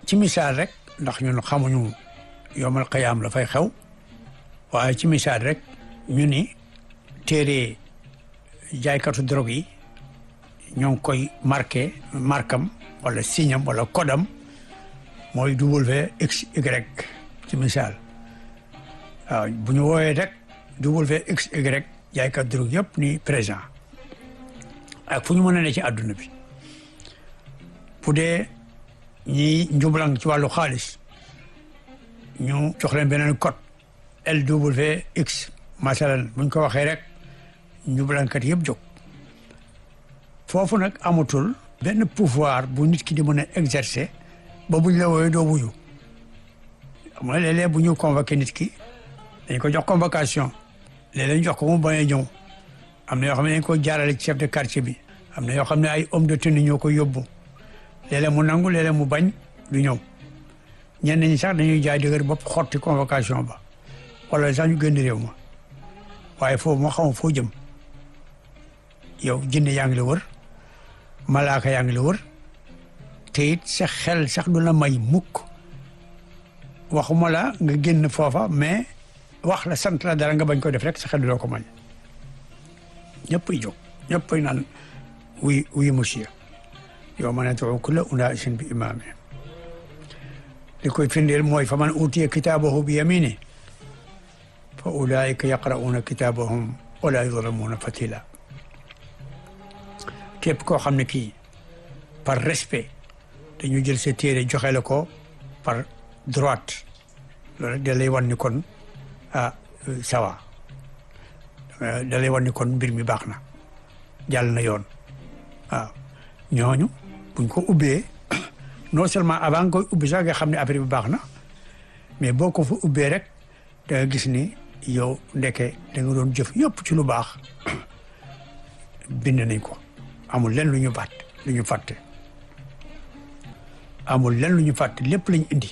ci misaal rek ndax ñun xamuñu yawmal qiyaam la fay xew waaye ci misaal rek ñu ni téere jaaykatu drogue yi ñoo ngi koy markam wala signam wala kodam mooy WXY ci misaal waaw bu ñu woowee rek WXY jaaykat drogue yëpp ni présent ak fu ñu mën a ne ci àdduna bi bu dee ñi njublang ci wàllu xaalis ñu jox leen beneen code LWX masalan buñ ko waxee rek njublankat yëpp jóg foofu nag amatul benn pouvoir bu nit ki di mën a exercer ba buñ la wooyee doo wuyu mooy léeg-léeg bu ñu convoqué nit ki dañ ko jox convocation léeg-léeg ñu jox ko mu bañ a ñëw am na yoo xam ne dañ ko jaarale ci chef de quartier bi am na yoo xam ne ay homme de tenue ñoo ko yóbbu léeg-léeg mu nangu léeg-léeg mu bañ du ñëw ñenn ñi sax dañuy jaay dëgër bopp xotti convocation ba wala sax ñu génn réew ma waaye foofu moo xam foo jëm yow jinne yaa ngi la wër malaaka yaa ngi la wër te it sa xel sax du la may mukk waxuma la nga génn foofa mais wax la sant la dara nga bañ ko def rek sa xel du la ko may ñëppay jóg ñëppay naan oui monsieur yow ma nad'u kulla unaasin bi imaamihim li koy firndeel mooy fa man uutiya kitaabahu bi yaminihi fa ulaa'ika yaqra'uuna kitaabahum wa laa yuzlamuuna fatiila képp koo xam ne kii par respect dañu jël sa téere joxe la ko par droite loolu da lay wan ni kon sawa da lay wan ni kon mbir mi baax na jàll na yoon waaw ñooñu buñ ko ubbee non seulement avant nga koy ubbi sax nga xam ne affaire bi baax na mais boo ko fa ubbee rek da nga gis ni yow ndeke da nga doon jëf yëpp ci lu baax bind nañ ko amul len lu ñu fàtte amul len lu ñu fàtte lépp lañ indi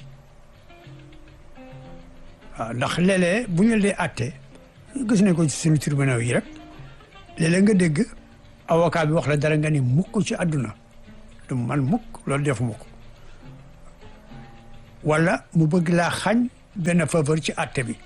waaw ndax léeg-léeg bu ñu dee àtte gis nañ ko ci suñu tribunal yi rek léeg-léeg nga dégg avocat bi wax la dara nga ni mukk ci àdduna du man mukk loolu defuma ko wala mu bëgg laa xañ benn faveur ci àtte bi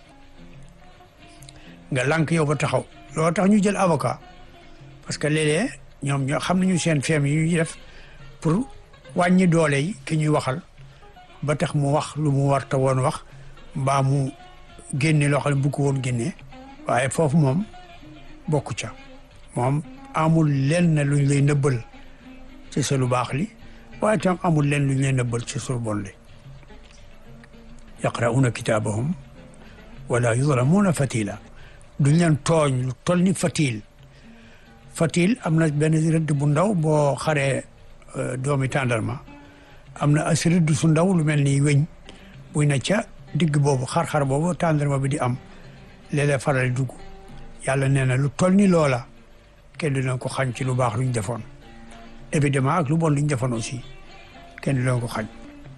nga lànk yow ba taxaw loolu tax ñu jël avocat parce que léeg-léeg ñoom ñoo xam nañu seen feem yi ñuy def pour wàññi doole yi ki ñuy waxal ba tax mu wax lu mu warta woon wax mbaa mu génne loo xam ne bu ko woon génnee waaye foofu moom bokku ca moom amul lenn luñ lay nëbbal ci sa lu baax li waaye tam amul lenn luñ lay nëbbal ci sa lu bon li yaqra'uuna kitaabahum wala yuzlamuuna fatila duñ leen tooñ lu toll ni fatil am na benn rëdd bu ndaw boo xaree doomi tàndarma am na as rëdd su ndaw lu mel ni weñ buy na ca digg boobu xar-xar boobu tàndarma bi di am léeg-léeg faral dugg yàlla nee na lu toll ni loola kenn du leen ko xañ ci lu baax luñ defoon évidemment ak lu bon luñ defoon aussi kenn du leen ko xañ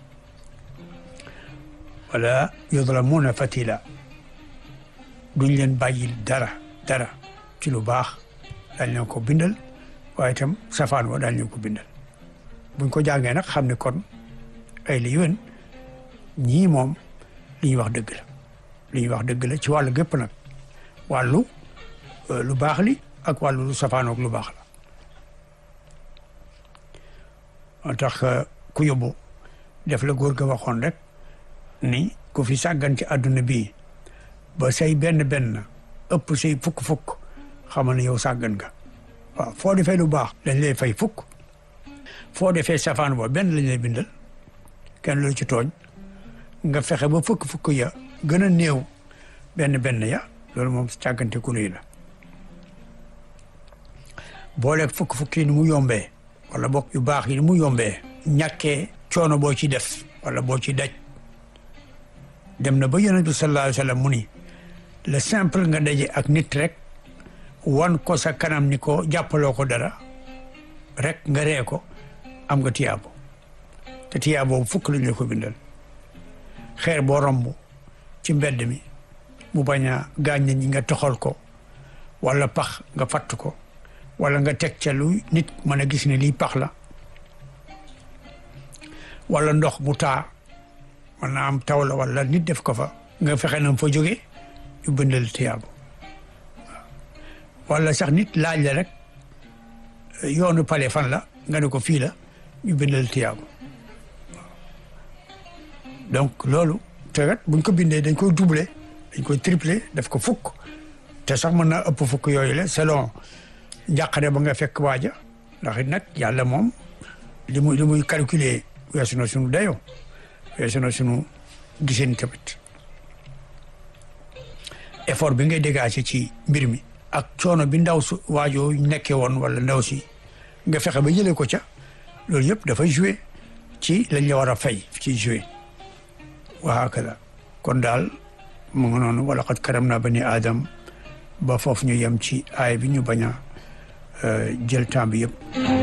wala yuzlamuuna fatila duñ leen bàyyil dara ci lu baax dañ leen ko bindal waaye itam safaan wa dañ leen ko bindal buñ ko jàngee nag xam ne kon ay la yéwén ñii moom li ñuy wax dëgg la ci wàllu gépp nag wàllu lu baax li ak wàllu lu safaanoog lu baax la moo tax ku yóbbu def la góor ga waxoon rek ni ku fi sàggan ci àdduna bii ba say benn ëpp say fukk xamal ne yow sàggan nga waaw foo defee lu baax dañ lay fay fukk foo defee safaan boo benn lañ lay bindal kenn lu ci tooñ nga fexe ba fukk ya gën a néew benn ya loolu moom càggante ku rëy la booleeg fukk yi ni mu yombee wala bokk yu baax yi ni mu yombee ñàkkee coono boo ci def wala boo ci daj dem na ba yonent bi sallallahu alayhi wa sallam mu ni le simple nga daje ak nit rek wan ko sa kanam ni ko jàppaloo ko dara rek nga ree ko am nga tiyaabo te tiyaabo fukk lañ la ko bindal xeer boo romb ci mbedd mi mu bañ a gaañ ñi nga toxal ko wala pax nga fatt ko wala nga teg ca lu nit mën a gis ne lii pax la wala ndox mu taa mën naa am taw la wala nit def ko fa nga fexe na fa jógee ñu bindal tiyaabo wala sax nit laaj la rek yoonu pale fan la nga ne ko fii la ñu bindal tiyaabo donc loolu te kat buñ ko bindee dañ koy doubler dañ koy tripler def ko fukk te sax mën naa ëpp fukk yooyu la selon njàqare ba nga fekk waaja ndax it nag yàlla moom li muy calculer weesu na sunu dayoo weesu na sunu giseen tamit effort bi ngay dégager ci mbir mi ak coono bi ndaw su waajoo nekkee woon wala ndaw si nga fexe ba jëlee ko ca loolu yëpp dafay jouer ci lañ la war a fay ci jouer wa hakada kon daal mu ngi noonu wala qad karamna bani aadam ba foofu ñu yem ci aay bi ñu bañ a jël temps bi yëpp